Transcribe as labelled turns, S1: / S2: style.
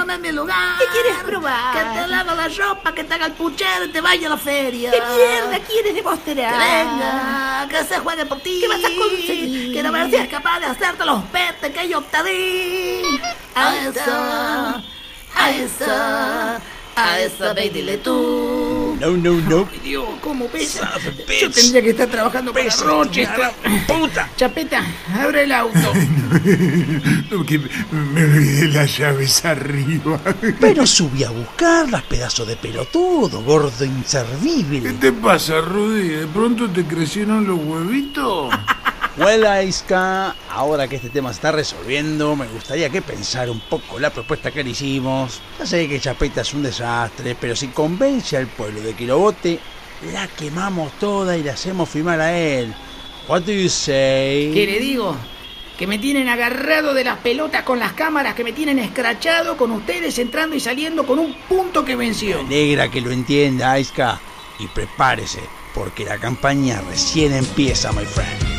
S1: ponerme el lugar.
S2: ¿Qué quieres probar?
S1: Que te lava la ropa, que te haga el puchero y te vaya a la feria.
S2: ¿Qué mierda quieres demostrar?
S1: Que venga, que se juegue por ti.
S2: ¿Qué vas a conseguir?
S1: Quiero ver si es capaz de hacerte los petes que yo te di. A esa, ve y dile tú.
S3: No.
S1: Ay, Dios, ¿cómo pesa?
S3: Son of a
S1: Yo
S3: bitch.
S1: tendría que estar trabajando para
S3: Pesa,
S1: Rochester.
S3: puta.
S1: Chapeta, abre el auto.
S4: No, que me olvidé las llaves arriba.
S3: Pero subí a buscarlas, pedazo de pelotudo, gordo
S4: ¿Qué
S3: inservible.
S4: te pasa, Rudy? ¿De pronto te crecieron los huevitos?
S3: Huela, Isca, ahora que este tema se está resolviendo, me gustaría que pensara un poco la propuesta que le hicimos. Ya sé que Chapeta es un desastre, pero si convence al pueblo de que lo vote, la quemamos toda y le hacemos firmar a él. What do you say?
S1: ¿Qué le digo? Que me tienen agarrado de las pelotas con las cámaras, que me tienen escrachado con ustedes entrando y saliendo con un punto que venció.
S3: Me alegra que lo entienda, Isca. Y prepárese, porque la campaña recién empieza, my friend.